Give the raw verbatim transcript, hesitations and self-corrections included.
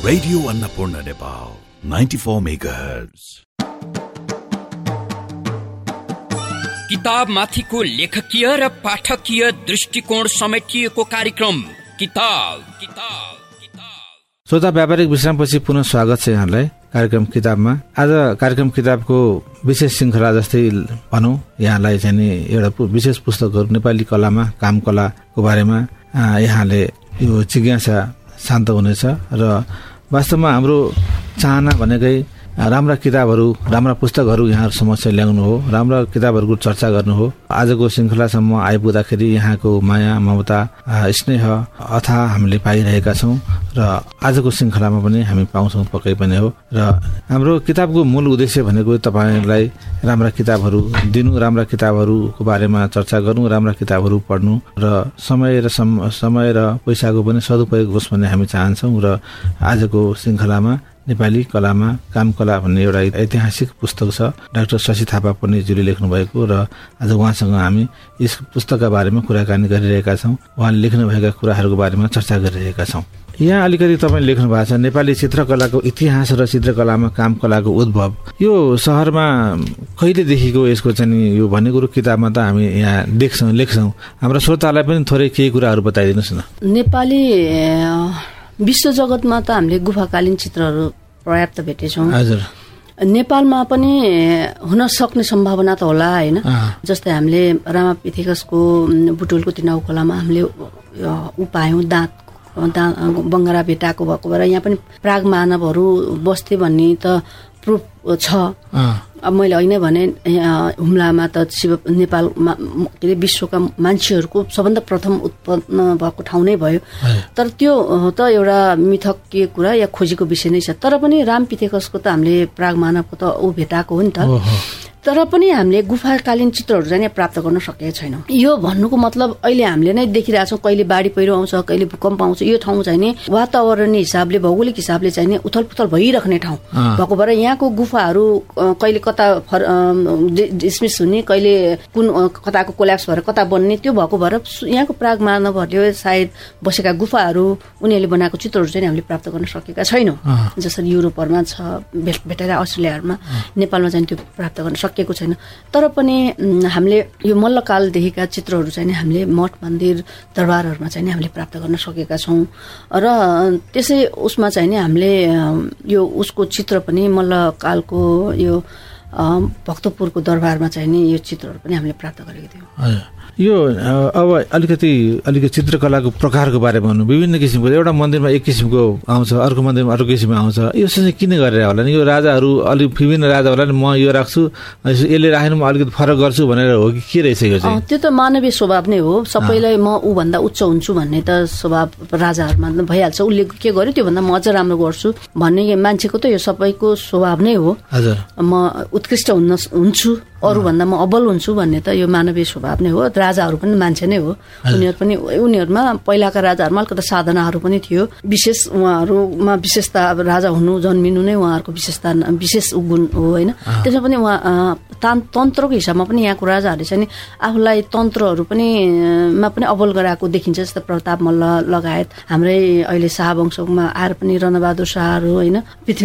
Radio Annapurna Nepal ninety-four megahertz. किताब माथिको लेखकीय र पाठकीय दृष्टिकोण समेटिएको कार्यक्रम किताब किताब किताब। श्रोता, व्यापारिक विश्रामपछि पुनः स्वागत छ यहाँलाई कार्यक्रम किताबमा। आज कार्यक्रम किताबको विशेष श्रृंखला जस्तै भनौं, यहाँलाई चाहिँ एउटा विशेष पुस्तकहरू नेपाली कलामा काम कलाको बारेमा यहाँले यो जिज्ञासा शान्त हुनेछ र वास्तवमा हाम्रो चाहना भनेकै राम्रा किताबहरू, राम्रा पुस्तकहरू यहाँहरु समक्ष ल्याउनु हो, राम्रा किताबहरूको चर्चा गर्नु हो। आजको श्रृंखलासम्म आइपुग्दाखेरि यहाँको माया, ममता, स्नेह अथाह हामीले पाइरहेका छौं र आजको श्रृंखलामा पनि हामी पाउँछौं पक्कै पनि हो। र हाम्रो किताबको मूल उद्देश्य भनेको तपाईलाई राम्रा किताबहरू दिनु, राम्रा किताबहरूको बारेमा चर्चा गर्नु, राम्रा किताबहरू पढ्नु र समय र समय र पैसाको पनि सदुपयोग होस् भन्ने हामी चाहन्छौं। र आजको श्रृंखलामा नेपाली कलामा काम कला भन्ने एउटा ऐतिहासिक पुस्तक छ, डाक्टर शशि थापा पण्डितजीले लेख्नु भएको, र आज उहाँसँग हामी यस पुस्तकका बारेमा कुराकानी गरिरहेका छौं। उहाँले लेख्नु भएका कुराहरूको बारेमा चर्चा गरिरहेका छौं। यहाँ अलिकति तपाईले लेख्नु भएको छ नेपाली चित्रकलाको इतिहास र चित्रकलामा काम कलाको उद्भव। यो शहरमा कहिलेदेखिको यसको चाहिँ यो भन्ने कुरो किताबमा त हामी यहाँ देख्छौं लेख्छौं। हाम्रो श्रोतालाई पनि थोरै केही कुराहरू बताइदिनुस् न। नेपाली विश्व जगतमा त हामीले गुफाकालीन चित्रहरू पर्याप्त भेटेछौँ। हजुर, नेपालमा पनि हुन सक्ने सम्भावना त होला हैन। जस्तै हामीले रामापिथेकसको बुटुलको तिनाउ खोलामा हामीले उ पायौं दाँत बङ्गरा भेटाएको भएको भएर यहाँ पनि प्राग मानवहरू बस्थे भन्ने त प्रुफ छ। अब मैले होइन भने हुम्लामा त शिव नेपालमा के अरे विश्वका मान्छेहरूको सबभन्दा प्रथम उत्पन्न भएको ठाउँ नै भयो। तर त्यो त एउटा मिथकीय कुरा या खोजीको विषय नै छ। तर पनि रामपिथेकसको त हामीले प्राग मानवको त ऊ भेटाएको हो नि त। तर पनि हामीले गुफाकालीन चित्रहरू चाहिँ प्राप्त गर्न सकेका छैनौँ। यो भन्नुको मतलब अहिले हामीले नै देखिरहेछौँ कहिले बाढी पहिरो आउँछ, कहिले भूकम्प आउँछ। यो ठाउँ चाहिँ नि वातावरणीय हिसाबले भौगोलिक हिसाबले चाहिँ नि उथल पुथल भइराख्ने ठाउँ भएको भएर यहाँको गुफाहरू कहिले कता डिसमिस हुने, कहिले कुन कताको कोल्याप्स भएर कता बन्ने, त्यो भएको भएर यहाँको प्राग मानवहरूले सायद बसेका गुफाहरू उनीहरूले बनाएको चित्रहरू चाहिँ हामीले प्राप्त गर्न सकेका छैनौँ। जसरी युरोपहरूमा छ भेटेर, अस्ट्रेलियाहरूमा, नेपालमा चाहिँ त्यो प्राप्त गर्न सकेको छैन। तर पनि हामीले यो मल्लकालदेखिका चित्रहरू चाहिँ हामीले मठ मन्दिर दरबारहरूमा चाहिँ हामीले प्राप्त गर्न सकेका छौँ। र त्यसै उसमा चाहिँ नि हामीले यो उसको चित्र पनि मल्लकालको यो भक्तपुरको दरबारमा चाहिँ नि यो चित्रहरू पनि हामीले प्राप्त गरेका थियौँ। यो अब अलिकति अलिकति चित्रकलाको प्रकारको बारेमा भन्नु। विभिन्न किसिमको, एउटा मन्दिरमा एक किसिमको आउँछ, अर्को मन्दिरमा अर्को किसिमको आउँछ। यो चाहिँ किन गरेर होला नि? यो राजाहरू अलिक विभिन्न राजा होला नि, म यो राख्छु, यसले राखेर म अलिकति फरक गर्छु भनेर हो कि के रहेछ यो चाहिँ? त्यो त मानवीय स्वभाव नै हो। सबैलाई म ऊ भन्दा उच्च हुन्छु भन्ने त स्वभाव राजाहरूमा भइहाल्छ। उसले के गर्यो त्यो भन्दा म अझ राम्रो गर्छु भन्ने मान्छेको त यो सबैको स्वभाव नै हो। हजुर, म उत्कृष्ट हुन हुन्छु, अरू भन्दा म अब्बल हुन्छु भन्ने त यो मानवीय स्वभाव नै हो। राजाहरू पनि मान्छे नै हो। उनीहरू पनि उनीहरूमा पहिलाका राजाहरूमा अलिकति साधनाहरू पनि थियो। विशेष उहाँहरूमा विशेषता अब राजा हुनु जन्मिनु नै उहाँहरूको विशेषता विशेष गुण हो होइन। त्यसमा पनि उहाँ तन्त्रको हिसाबमा पनि यहाँको राजाहरूले चाहिँ आफूलाई तन्त्रहरू पनि मा पनि अब्बल गराएको देखिन्छ। जस्तै प्रताप मल्ल लगायत हाम्रै अहिले शाहवंशमा आएर पनि रणबहादुर शाहहरू होइन,